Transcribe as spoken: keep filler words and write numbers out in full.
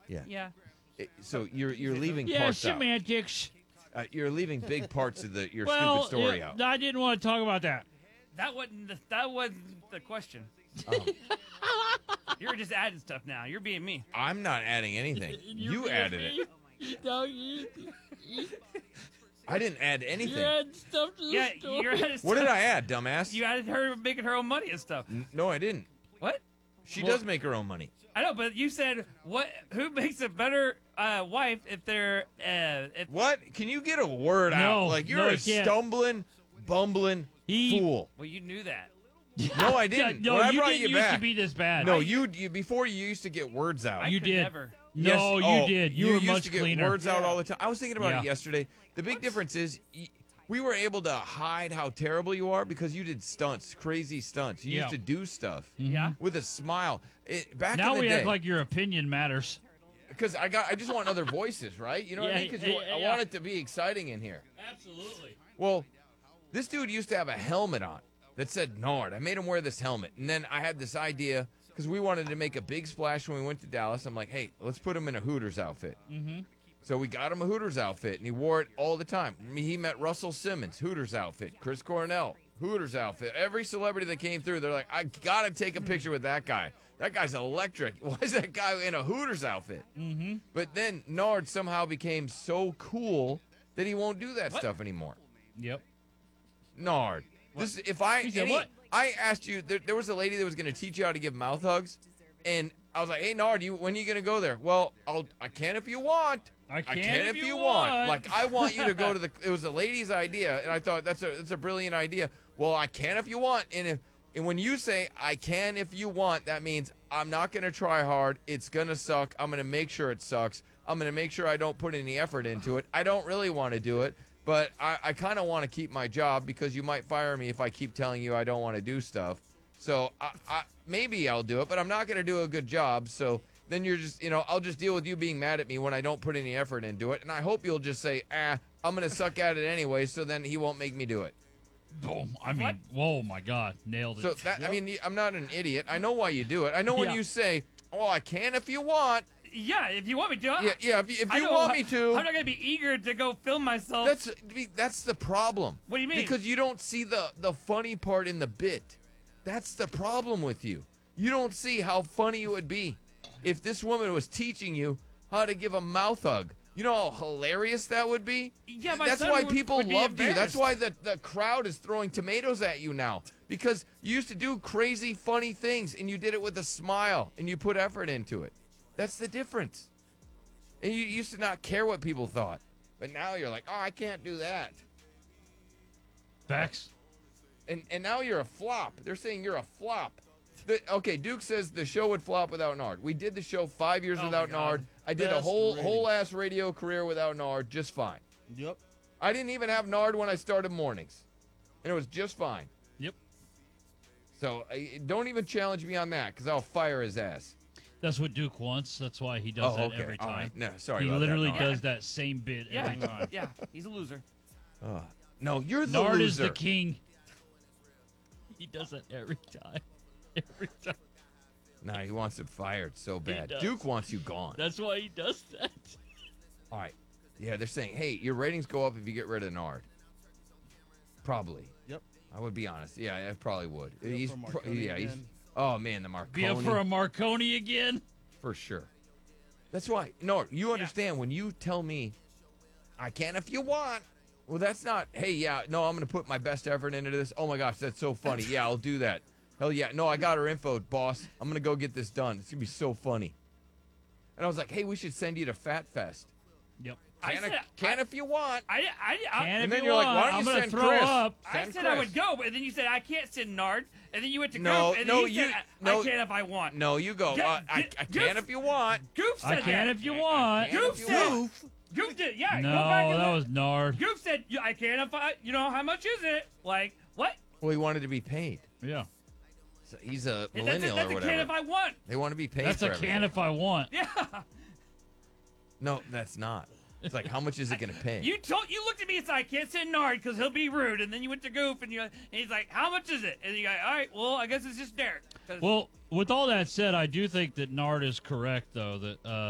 Yeah. Yeah. It- so you're you're leaving Yeah, parts out. semantics. Uh, you're leaving big parts of the your Well, stupid story yeah, out. I didn't want to talk about that. That wasn't the, that wasn't the question. Oh, You're just adding stuff now. You're being me. I'm not adding anything. You're You being added it. me. No, you, you, I didn't add anything. you add stuff to the Yeah, story. you're adding What did stuff. I add, dumbass? You added her making her own money and stuff. N- no, I didn't. What? She Well- does make her own money. I know, but you said what? Who makes a better uh, wife if they're uh, if What? Can you get a word No, out? Like you're no, a I can't. stumbling, bumbling He- fool. well, you knew that. No, I didn't. No, When I you brought didn't you used back. to be this bad. No, you, you before you used to get words out. I You could did. never. Yes. No, you Oh, did. You, you were used much to get cleaner. words out Yeah. all the time. I was thinking about Yeah. it yesterday. The big difference is y- we were able to hide how terrible you are because you did stunts, crazy stunts. You Yeah. used to do stuff Yeah. with a smile. It, back Now in the we day, act like your opinion matters. because I got, I just want other voices, right? You know what I Yeah, mean? Because yeah, I yeah. want it to be exciting in here. Absolutely. Well, this dude used to have a helmet on that said Nard. I made him wear this helmet. And then I had this idea because we wanted to make a big splash when we went to Dallas. I'm like, hey, let's put him in a Hooters outfit. Mm-hmm. So we got him a Hooters outfit, and he wore it all the time. I mean, he met Russell Simmons, Hooters outfit. Chris Cornell, Hooters outfit. Every celebrity that came through, they're like, I got to take a picture with that guy. That guy's electric. Why is that guy in a Hooters outfit? Mm-hmm. But then Nard somehow became so cool that he won't do that What? stuff anymore. Yep. Nard. This if I He said any, what? I asked you there, there was a lady that was going to teach you how to give mouth hugs, and I was like, "Hey Nard, you when are you going to go there?" Well, I'll I can if you want. I can, if, you want. Like I want you to go to the. It was a lady's idea, and I thought that's a that's a brilliant idea. Well, I can if you want, and if and when you say I can if you want, that means I'm not going to try hard. It's going to suck. I'm going to make sure it sucks. I'm going to make sure I don't put any effort into it. I don't really want to do it. But I, I kind of want to keep my job because you might fire me if I keep telling you I don't want to do stuff. So I, I, maybe I'll do it, but I'm not going to do a good job. So then you're just, you know, I'll just deal with you being mad at me when I don't put any effort into it. And I hope you'll just say, ah, I'm going to suck at it anyway. So then he won't make me do it. Boom. I mean, whoa, my God. Nailed it. So that, I mean, I'm not an idiot. I know why you do it. I know when Yeah. you say, oh, I can if you want. Yeah, if you want me to. Yeah, yeah. If you, if I you know, want me to. I'm not gonna be eager to go film myself. That's that's the problem. What do you mean? Because you don't see the the funny part in the bit. That's the problem with you. You don't see how funny it would be if this woman was teaching you how to give a mouth hug. You know how hilarious that would be? Yeah, my That's son why would- people would be loved you. That's embarrassed. why the, the crowd is throwing tomatoes at you now. Because you used to do crazy, funny things, and you did it with a smile, and you put effort into it. That's the difference. And you used to not care what people thought. But now you're like, oh, I can't do that. Facts. And and now you're a flop. They're saying you're a flop. The, okay, Duke says the show would flop without Nard. We did the show five years Oh my without God. Nard. I did a Best whole ratings. whole ass radio career without Nard just fine. Yep. I didn't even have Nard when I started mornings, and it was just fine. Yep. So uh, don't even challenge me on that, because I'll fire his ass. That's what Duke wants. That's why he does Oh, that okay. every All time. right. No, sorry He about literally that, Nard. does that same bit yeah, every time. yeah, he's a loser. Uh, no, you're the Nard is loser. the king. He does that every time. Every time. Nah, he wants him fired so bad. does. Duke wants you gone. That's why he does that. All right. Yeah, they're saying, hey, your ratings go up if you get rid of Nard. Probably. Yep. I would be honest. Yeah, I probably would. Be up he's for pro- Marconi yeah, he's again. oh man, the Marconi Be up for a Marconi again? for sure. That's why. No, you understand when you tell me I can if you want. Well, that's not. Hey, yeah, no, I'm gonna put my best effort into this. Oh my gosh, that's so funny. Yeah, I'll do that. Hell yeah. No, I got her info, boss. I'm gonna go get this done. It's gonna be so funny. And I was like, hey, we should send you to Fat Fest. Yep. I Can, said- I, can if you want. I, I, I, And, And if then you you're like, want, why don't I'm you gonna send throw Chris? up. I Send said I Chris. would go, but then you said I can't send Nard, and then you went to No, Goof, and no, then you, you- said I, no. I can if I want. No, you go. Yeah, uh, I, g- I Goof- can if you want. Goof said I can that. if you want. can Goof if you said. want. Goof did. Yeah. No, go back and that look. was Nard. Goof said "Yeah, I can if I. You know how much is it? Like what? Well, he wanted to be paid. Yeah. So he's a That's a, millennial that's or a whatever. can if I want. They want to be paid. That's for a can everything. if I want. Yeah. No, that's not. It's like, how much is it going to pay? You told you looked at me and said I can't send Nard because he'll be rude, and then you went to Goof, and you and he's like, how much is it? And you go, all right, well, I guess it's just Derek. 'Cause- Well, with all that said, I do think that Nard is correct, though, that uh,